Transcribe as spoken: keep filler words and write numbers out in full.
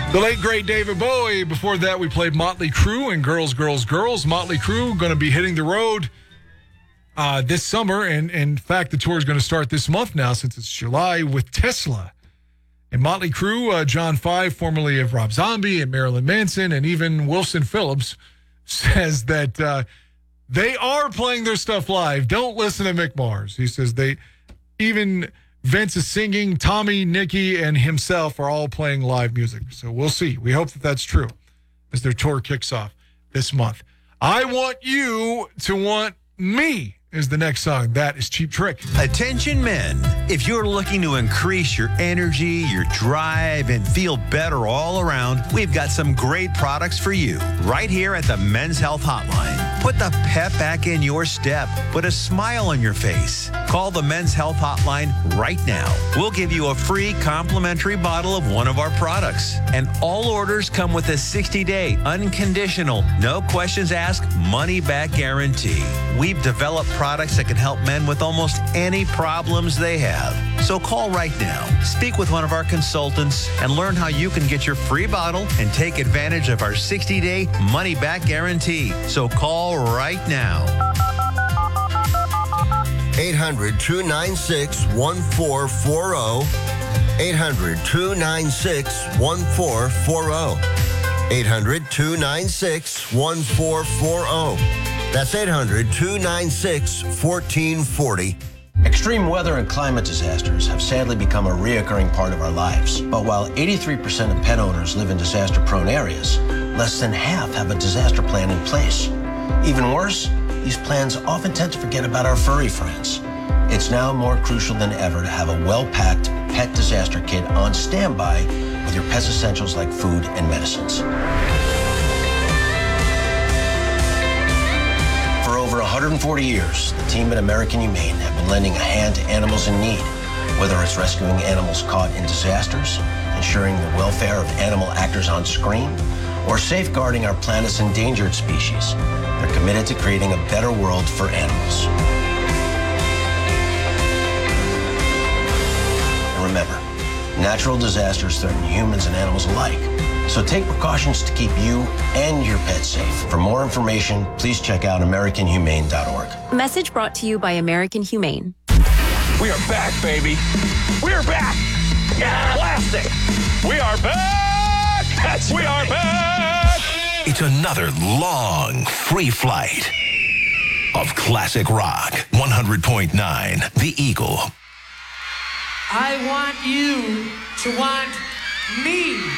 The late, great David Bowie. Before that, we played Motley Crue and Girls, Girls, Girls. Motley Crue going to be hitting the road uh, this summer. And, and in fact, the tour is going to start this month now since it's July with Tesla. And Motley Crue, uh, John Five, formerly of Rob Zombie and Marilyn Manson, and even Wilson Phillips, says that uh, they are playing their stuff live. Don't listen to Mick Mars. He says they, even Vince is singing, Tommy, Nikki, and himself are all playing live music. So we'll see. We hope that that's true as their tour kicks off this month. I Want You to Want Me is the next song. That is Cheap Trick. Attention men, if you're looking to increase your energy, your drive, and feel better all around, we've got some great products for you right here at the Men's Health Hotline. Put the pep back in your step. Put a smile on your face. Call the Men's Health Hotline right now. We'll give you a free complimentary bottle of one of our products. And all orders come with a sixty-day unconditional, no questions asked, money-back guarantee. We've developed products that can help men with almost any problems they have. So call right now. Speak with one of our consultants and learn how you can get your free bottle and take advantage of our sixty-day money-back guarantee. So call right now. eight hundred, two nine six, one four four zero. eight hundred, two nine six, one four four zero. eight hundred, two nine six, one four four zero. That's eight hundred, two nine six, one four four zero. Extreme weather and climate disasters have sadly become a reoccurring part of our lives. But while eighty-three percent of pet owners live in disaster-prone areas, less than half have a disaster plan in place. Even worse, these plans often tend to forget about our furry friends. It's now more crucial than ever to have a well-packed pet disaster kit on standby with your pet's essentials like food and medicines. For over one hundred forty years, the team at American Humane have been lending a hand to animals in need, whether it's rescuing animals caught in disasters, ensuring the welfare of animal actors on screen, or safeguarding our planet's endangered species. They're committed to creating a better world for animals. And remember, natural disasters threaten humans and animals alike. So take precautions to keep you and your pet safe. For more information, please check out American Humane dot org. Message brought to you by American Humane. We are back, baby. We are back. Yeah, plastic. We are back. That's we are back. It's another long free flight of classic rock. one hundred point nine, The Eagle. I want you to want me.